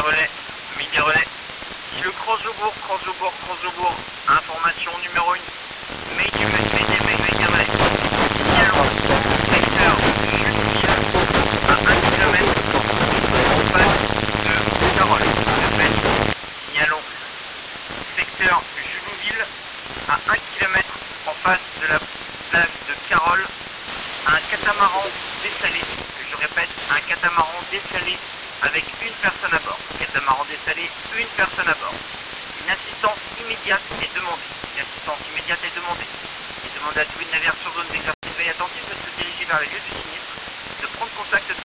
relais, midi relais. Si le Crozebourg, information numéro 1. Mayday relais. Signalons secteur Juleville à 1 km en face de Carole, de Bête. Signalons secteur Juleville à 1 km en face de la plage de Carole. Un catamaran dessalé, je répète, un catamaran dessalé avec une personne à bord. Catamaran dessalé, une personne à bord. Une assistance immédiate est demandée. Et demandez à tous les navires sur zone d'exercice de veille attentive de se diriger vers les lieux du sinistre, de prendre contact